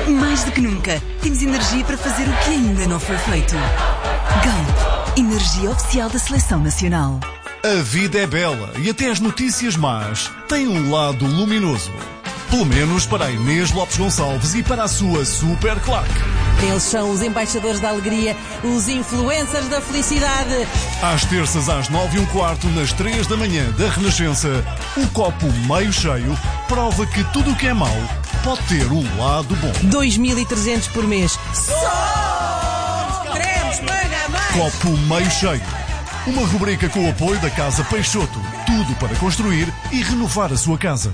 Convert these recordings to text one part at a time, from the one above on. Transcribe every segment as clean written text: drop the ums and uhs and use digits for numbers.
Mais do que nunca, temos energia para fazer o que ainda não foi feito. Galp, energia oficial da Seleção Nacional. A vida é bela e até as notícias más têm um lado luminoso. Pelo menos para a Inês Lopes Gonçalves e para a sua super claque. Eles são os embaixadores da alegria, os influencers da felicidade. Às terças, às 9h15, nas 3 da manhã da Renascença, o copo meio cheio prova que tudo o que é mau pode ter um lado bom. 2.300 por mês. Só queremos pagar mais. Copo meio cheio. Uma rubrica com o apoio da Casa Peixoto. Tudo para construir e renovar a sua casa.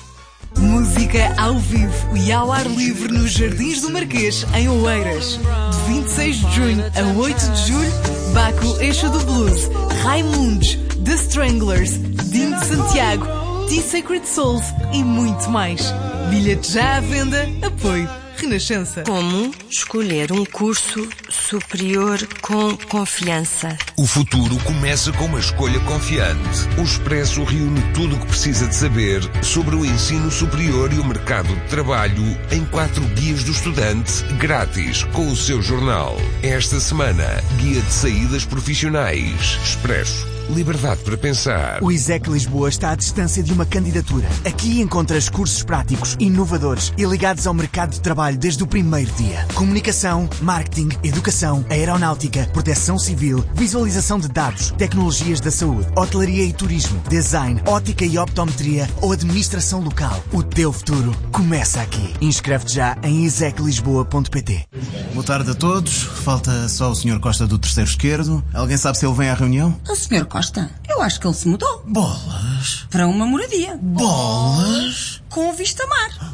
Música ao vivo e ao ar livre nos Jardins do Marquês, em Oeiras. De 26 de junho a 8 de julho, Baco Eixo do Blues, Raimundos, The Stranglers, Dinho de Santiago, T-Sacred Souls e muito mais. Bilhete já à venda, apoio Renascença. Como escolher um curso superior com confiança? O futuro começa com uma escolha confiante. O Expresso reúne tudo o que precisa de saber sobre o ensino superior e o mercado de trabalho em 4 guias do estudante, grátis, com o seu jornal. Esta semana, guia de saídas profissionais. Expresso. Liberdade para pensar. O ISEC Lisboa está à distância de uma candidatura. Aqui encontras cursos práticos, inovadores e ligados ao mercado de trabalho desde o primeiro dia. Comunicação, marketing, educação, aeronáutica, proteção civil, visualização de dados, tecnologias da saúde, hotelaria e turismo, design, ótica e optometria ou administração local. O teu futuro começa aqui. Inscreve-te já em iseclisboa.pt. Boa tarde a todos. Falta só o Sr. Costa do terceiro esquerdo. Alguém sabe se ele vem à reunião? O Sr. Costa? Eu acho que ele se mudou. Bolas! Para uma moradia. Bolas! Com vista mar.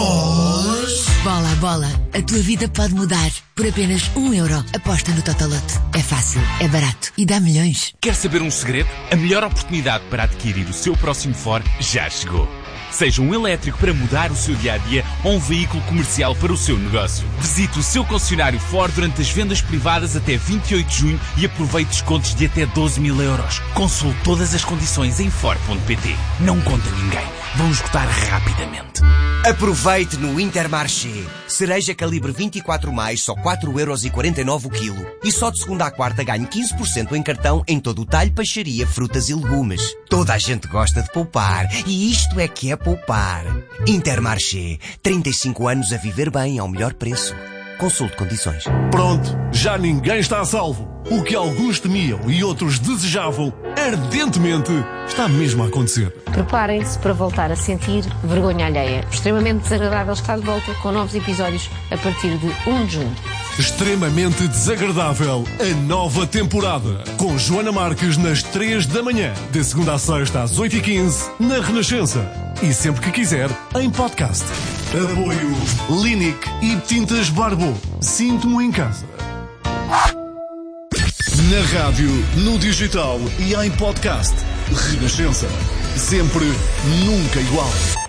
Bolas! Bola, bola. A tua vida pode mudar. Por apenas €1. Aposta no Totolote. É fácil, é barato e dá milhões. Quer saber um segredo? A melhor oportunidade para adquirir o seu próximo Ford já chegou. Seja um elétrico para mudar o seu dia-a-dia ou um veículo comercial para o seu negócio. Visite o seu concessionário Ford durante as vendas privadas até 28 de junho e aproveite descontos de até €12.000. Consulte todas as condições em Ford.pt. Não conta ninguém. Vão esgotar rapidamente. Aproveite no Intermarché. Cereja calibre 24+, só €4,49 o quilo. E só de segunda à quarta ganhe 15% em cartão em todo o talho, peixaria, frutas e legumes. Toda a gente gosta de poupar. E isto é que é poupar. Intermarché. 35 anos a viver bem ao melhor preço. Consulte condições. Pronto, já ninguém está a salvo. O que alguns temiam e outros desejavam ardentemente está mesmo a acontecer. Preparem-se para voltar a sentir vergonha alheia. Extremamente Desagradável está de volta com novos episódios a partir de 1 de junho. Extremamente Desagradável, a nova temporada. Com Joana Marques nas 3 da manhã. De segunda a sexta às 8h15 na Renascença. E sempre que quiser, em podcast. Apoio Linic e Tintas Barbo. Sinto-me em casa. Na rádio, no digital e em podcast. Renascença. Sempre, nunca igual.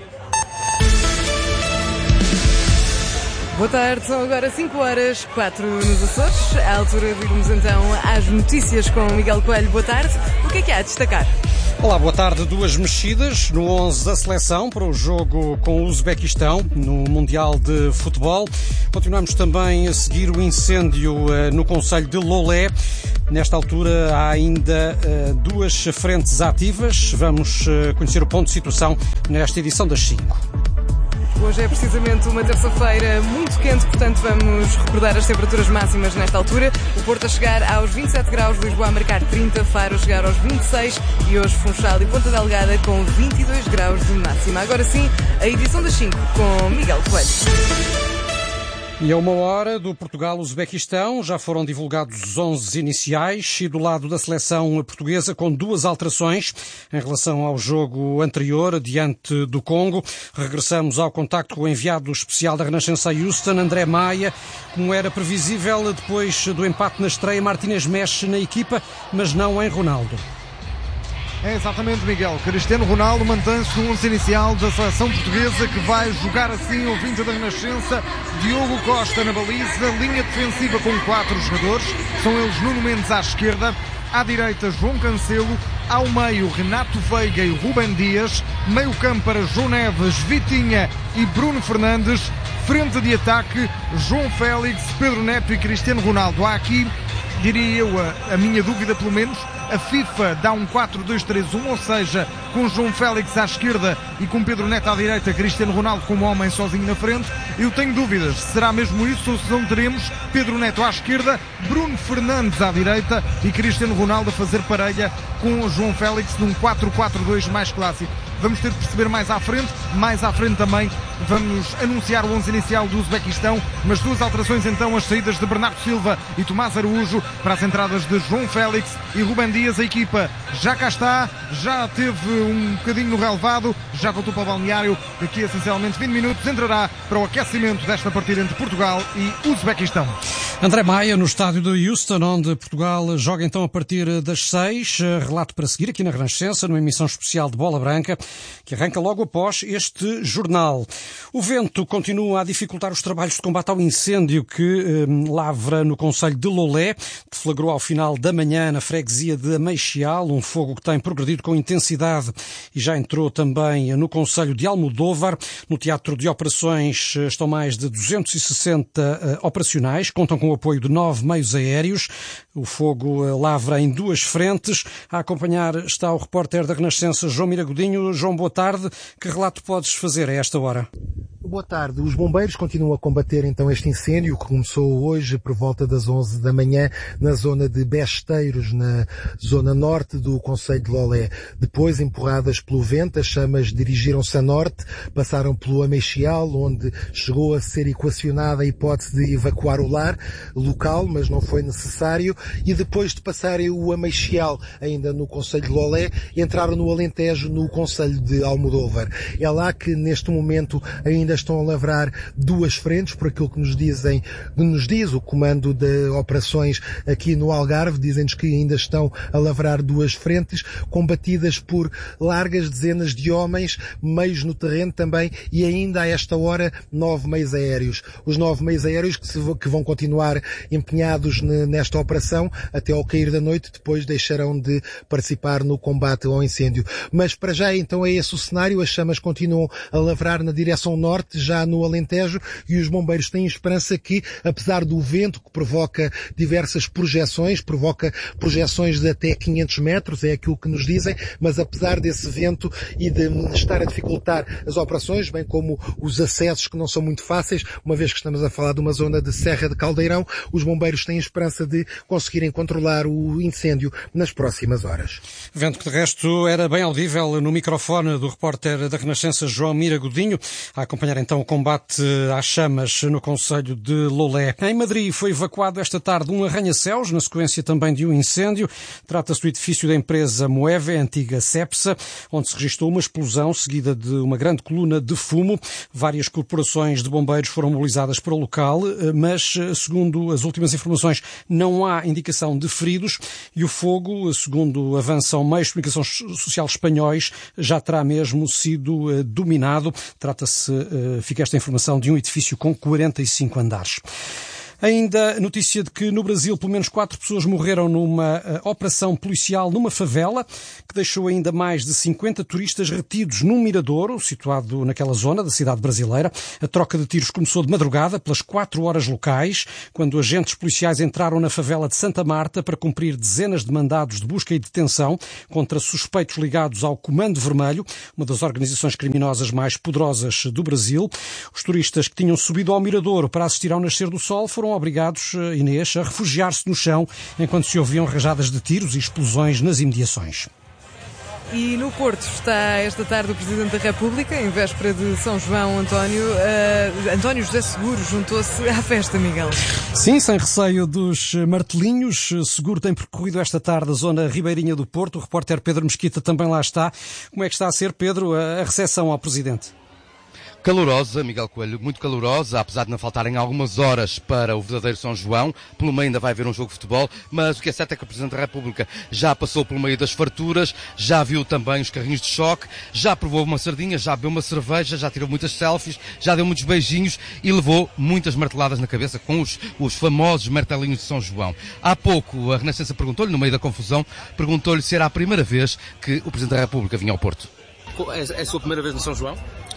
Boa tarde, são agora 5h04 nos Açores. À altura de irmos então às notícias com Miguel Coelho. Boa tarde. O que é que há a destacar? Olá, boa tarde. 2 mexidas no 11 da seleção para o jogo com o Uzbequistão no Mundial de Futebol. Continuamos também a seguir o incêndio no concelho de Lolé. Nesta altura há ainda 2 frentes ativas. Vamos conhecer o ponto de situação nesta edição das 5. Hoje é precisamente uma terça-feira muito quente, portanto vamos recordar as temperaturas máximas nesta altura. O Porto a chegar aos 27 graus, Lisboa a marcar 30, Faro a chegar aos 26 e hoje Funchal e Ponta Delgada com 22 graus de máxima. Agora sim, a edição das 5 com Miguel Coelho. E a 1h do Portugal-Uzbequistão já foram divulgados os 11 iniciais e do lado da seleção portuguesa com 2 alterações em relação ao jogo anterior diante do Congo. Regressamos ao contacto com o enviado especial da Renascença a Houston, André Maia. Como era previsível, depois do empate na estreia, Martínez mexe na equipa, mas não em Ronaldo. É exatamente, Miguel. Cristiano Ronaldo mantém-se no 11 inicial da seleção portuguesa, que vai jogar assim, ouvinte da Renascença. Diogo Costa na baliza, linha defensiva com 4 jogadores. São eles Nuno Mendes à esquerda, à direita João Cancelo, ao meio Renato Veiga e Rubem Dias, meio campo para João Neves, Vitinha e Bruno Fernandes, frente de ataque, João Félix, Pedro Neto e Cristiano Ronaldo. Há aqui, diria eu, a minha dúvida pelo menos, a FIFA dá um 4-2-3-1, ou seja, com João Félix à esquerda e com Pedro Neto à direita, Cristiano Ronaldo como homem sozinho na frente. Eu tenho dúvidas se será mesmo isso ou se não teremos Pedro Neto à esquerda, Bruno Fernandes à direita e Cristiano Ronaldo a fazer parelha com João Félix num 4-4-2 mais clássico. Vamos ter de perceber mais à frente também vamos anunciar o 11 inicial do Uzbequistão, mas duas alterações então, as saídas de Bernardo Silva e Tomás Araújo para as entradas de João Félix e Rubem Dias. A equipa já cá está, já teve um bocadinho no relevado, já voltou para o balneário, daqui a essencialmente 20 minutos entrará para o aquecimento desta partida entre Portugal e Uzbequistão. André Maia, no estádio de Houston, onde Portugal joga então a partir das 6. Relato para seguir aqui na Renascença, numa emissão especial de Bola Branca, que arranca logo após este jornal. O vento continua a dificultar os trabalhos de combate ao incêndio que lavra no concelho de Lolé, que flagrou ao final da manhã na freguesia de Ameixial, um fogo que tem progredido com intensidade e já entrou também no concelho de Almodóvar. No teatro de operações estão mais de 260 operacionais, contam com o apoio de 9 meios aéreos. O fogo lavra em duas frentes. A acompanhar está o repórter da Renascença, João Miragodinho. João, boa tarde. Que relato podes fazer a esta hora? Boa tarde. Os bombeiros continuam a combater então este incêndio que começou hoje por volta das 11 da manhã na zona de Besteiros, na zona norte do concelho de Lolé. Depois, empurradas pelo vento, as chamas dirigiram-se a norte, passaram pelo Ameixial, onde chegou a ser equacionada a hipótese de evacuar o lar local, mas não foi necessário, e depois de passarem o Ameixial, ainda no concelho de Lolé, entraram no Alentejo, no concelho de Almodóvar. É lá que neste momento ainda estão a lavrar duas frentes, por aquilo que nos diz o comando de operações aqui no Algarve. Dizem-nos que ainda estão a lavrar duas frentes, combatidas por largas dezenas de homens, meios no terreno também, e ainda a esta hora 9 meios aéreos. Os 9 meios aéreos que vão continuar empenhados nesta operação até ao cair da noite, depois deixarão de participar no combate ao incêndio. Mas para já então é esse o cenário, as chamas continuam a lavrar na direção norte, já no Alentejo, e os bombeiros têm esperança que, apesar do vento que provoca diversas projeções de até 500 metros, é aquilo que nos dizem, mas apesar desse vento e de estar a dificultar as operações, bem como os acessos que não são muito fáceis, uma vez que estamos a falar de uma zona de Serra de Caldeirão, os bombeiros têm esperança de conseguirem controlar o incêndio nas próximas horas. Vento que de resto era bem audível no microfone do repórter da Renascença, João Miragodinho, a acompanhar então o combate às chamas no concelho de Lolé. Em Madrid foi evacuado esta tarde um arranha-céus, na sequência também de um incêndio. Trata-se do edifício da empresa Moeve, a antiga Cepsa, onde se registrou uma explosão seguida de uma grande coluna de fumo. Várias corporações de bombeiros foram mobilizadas para o local, mas, segundo as últimas informações, não há indicação de feridos e o fogo, segundo avançam meios de comunicação social espanhóis, já terá mesmo sido dominado. Trata-se, fica esta informação, de um edifício com 45 andares. Ainda notícia de que no Brasil pelo menos 4 pessoas morreram numa operação policial numa favela que deixou ainda mais de 50 turistas retidos num miradouro situado naquela zona da cidade brasileira. A troca de tiros começou de madrugada pelas 4 horas locais, quando agentes policiais entraram na favela de Santa Marta para cumprir dezenas de mandados de busca e detenção contra suspeitos ligados ao Comando Vermelho, uma das organizações criminosas mais poderosas do Brasil. Os turistas que tinham subido ao miradouro para assistir ao nascer do sol foram obrigados, Inês, a refugiar-se no chão enquanto se ouviam rajadas de tiros e explosões nas imediações. E no Porto está esta tarde o Presidente da República, em véspera de São João. António José Seguro juntou-se à festa, Miguel. Sim, sem receio dos martelinhos. Seguro tem percorrido esta tarde a zona ribeirinha do Porto. O repórter Pedro Mesquita também lá está. Como é que está a ser, Pedro, a recepção ao Presidente? Calorosa, Miguel Coelho, muito calorosa, apesar de não faltarem algumas horas para o verdadeiro São João. Pelo meio ainda vai haver um jogo de futebol, mas o que é certo é que o Presidente da República já passou pelo meio das farturas, já viu também os carrinhos de choque, já provou uma sardinha, já bebeu uma cerveja, já tirou muitas selfies, já deu muitos beijinhos e levou muitas marteladas na cabeça com os famosos martelinhos de São João. Há pouco a Renascença perguntou-lhe, no meio da confusão, perguntou-lhe se era a primeira vez que o Presidente da República vinha ao Porto. É a sua primeira vez no São João?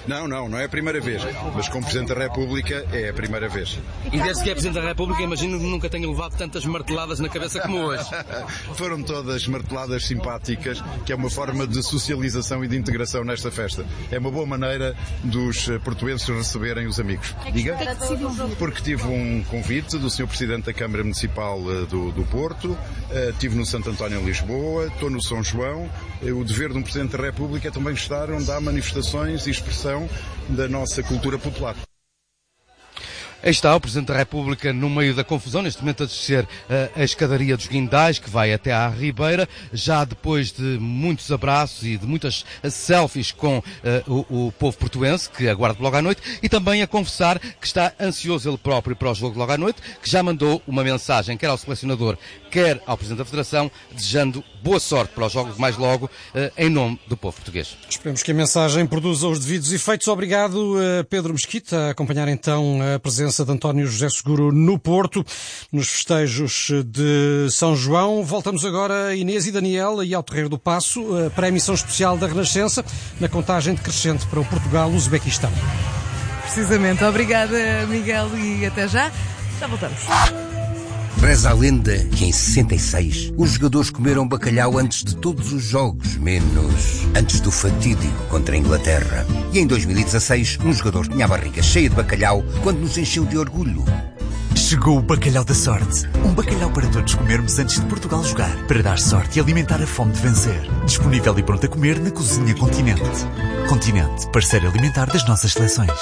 Não é a primeira vez, mas como Presidente da República é a primeira vez. E desde que é Presidente da República, imagino que nunca tenha levado tantas marteladas na cabeça como hoje. Foram todas marteladas simpáticas, que é uma forma de socialização e de integração nesta festa. É uma boa maneira dos portuenses receberem os amigos. Diga? Porque tive um convite do Sr. Presidente da Câmara Municipal do Porto, estive no Santo António em Lisboa, estou no São João. O dever de um Presidente da República é também estar onde há manifestações e expressão da nossa cultura popular. Aí está o Presidente da República no meio da confusão, neste momento a descer a escadaria dos Guindais, que vai até à Ribeira, já depois de muitos abraços e de muitas selfies com o povo portuense, que aguarda logo à noite, e também a confessar que está ansioso ele próprio para o jogo logo à noite, que já mandou uma mensagem, quer ao selecionador, quer ao Presidente da Federação, desejando boa sorte para os jogos mais logo, em nome do povo português. Esperemos que a mensagem produza os devidos efeitos. Obrigado, Pedro Mesquita, a acompanhar então a presença de António José Seguro no Porto, nos festejos de São João. Voltamos agora, Inês e Daniel, e ao Terreiro do Paço, para a emissão especial da Renascença, na contagem decrescente para o Portugal-Uzbequistão. Precisamente. Obrigada, Miguel, e até já. Já voltamos. Reza a lenda que em 66 os jogadores comeram bacalhau antes de todos os jogos, menos antes do fatídico contra a Inglaterra. E em 2016 um jogador tinha a barriga cheia de bacalhau quando nos encheu de orgulho. Chegou o bacalhau da sorte. Um bacalhau para todos comermos antes de Portugal jogar, para dar sorte e alimentar a fome de vencer. Disponível e pronto a comer na Cozinha Continente. Continente, parceiro alimentar das nossas seleções.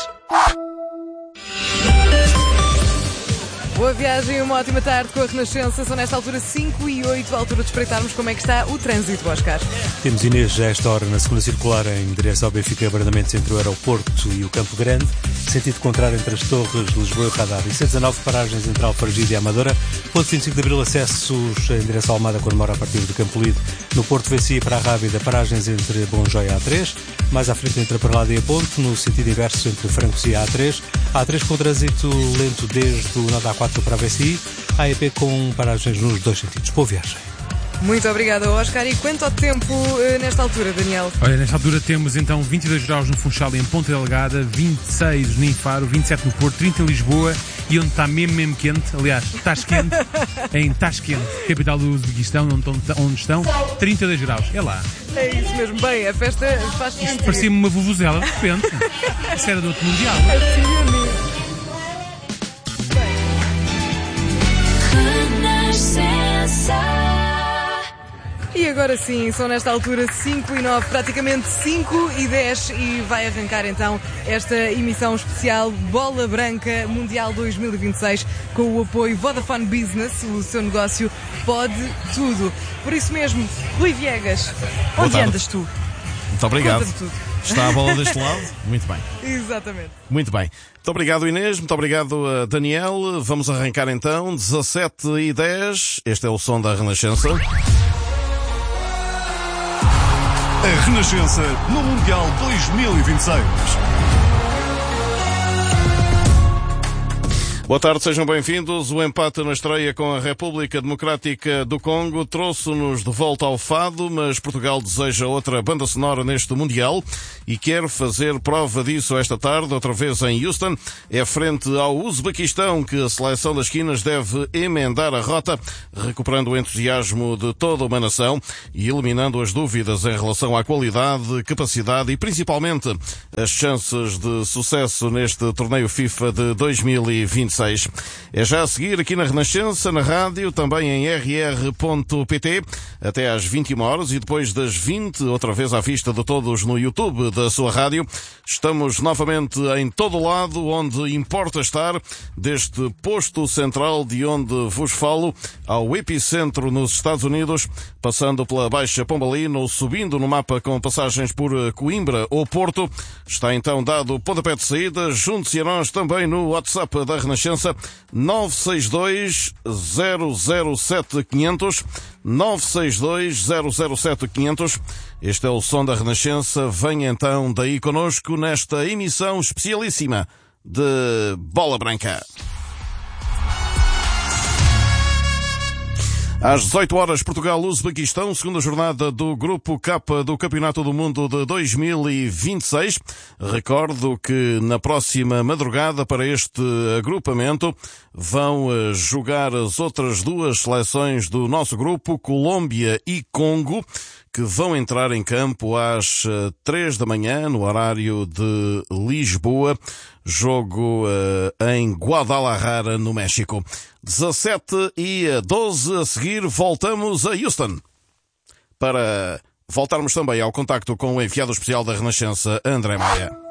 Boa viagem e uma ótima tarde com a Renascença. São nesta altura 5 e 8, a altura de espreitarmos como é que está o trânsito, Oscar. Temos Inês a esta hora na segunda circular em direção ao Benfica, abrandamentos entre o aeroporto e o Campo Grande, sentido contrário entre as Torres, Lisboa e o Radar. E 119 paragens entre Alfragide e Amadora. Ponto 25 de Abril, acessos em direção ao Almada quando mora a partir do Campo Lido. No Porto Vencia para a Rábida, paragens entre Bom Joia e A3. Mais à frente entre a Parlada e a Ponte, no sentido inverso entre Francos e a A3. A3 com trânsito lento desde o nó da A4 para a VCI, a EP com paragens nos dois sentidos. Boa viagem. Muito obrigada, Oscar. E quanto ao tempo nesta altura, Daniel? Olha, nesta altura temos então 22 graus no Funchal e em Ponta Delgada, 26 em Faro, 27 no Porto, 30 em Lisboa e onde está mesmo quente, aliás, Tashkent, em Tashkent, capital do Uzbequistão, onde estão 32 graus. É lá. É isso mesmo. Bem, a festa faz-se sentir. Parecia-me uma vuvuzela de repente. Isso era do outro mundial. E agora sim, são nesta altura 5 e 9, praticamente 5 e 10 e vai arrancar então esta emissão especial Bola Branca Mundial 2026 com o apoio Vodafone Business, o seu negócio pode tudo. Por isso mesmo, Rui Viegas, onde andas tu? Muito obrigado. Conta-me tudo. Está a bola deste lado? Muito bem. Exatamente. Muito bem. Muito obrigado, Inês. Muito obrigado, Daniel. Vamos arrancar então, 17 e 10. Este é o som da Renascença. A Renascença no Mundial 2026. Boa tarde, sejam bem-vindos. O empate na estreia com a República Democrática do Congo trouxe-nos de volta ao fado, mas Portugal deseja outra banda sonora neste Mundial e quer fazer prova disso esta tarde, outra vez em Houston. É frente ao Uzbequistão que a seleção das esquinas deve emendar a rota, recuperando o entusiasmo de toda uma nação e eliminando as dúvidas em relação à qualidade, capacidade e principalmente as chances de sucesso neste torneio FIFA de 2026. É já a seguir aqui na Renascença, na rádio, também em rr.pt, até às 21 horas e depois das 20, outra vez à vista de todos no YouTube da sua rádio. Estamos novamente em todo lado onde importa estar, deste posto central de onde vos falo, ao epicentro nos Estados Unidos, passando pela Baixa Pombalina, subindo no mapa com passagens por Coimbra ou Porto. Está então dado o pontapé de saída. Junte-se a nós também no WhatsApp da Renascença, 962 007 500, 962 007 500. Este é o som da Renascença. Venha então daí connosco nesta emissão especialíssima de Bola Branca. Às 18 horas, Portugal-Uzbequistão, segunda jornada do Grupo K do Campeonato do Mundo de 2026. Recordo que na próxima madrugada para este agrupamento vão jogar as outras duas seleções do nosso grupo, Colômbia e Congo, que vão entrar em campo às 3 da manhã, no horário de Lisboa. Jogo em Guadalajara, no México. 17h12 a seguir, voltamos a Houston para voltarmos também ao contacto com o enviado especial da Renascença, André Maia.